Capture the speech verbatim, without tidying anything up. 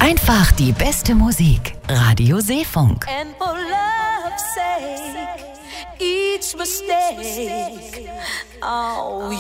Einfach die beste Musik. Radio Seefunk. And for love's sake, each mistake, oh,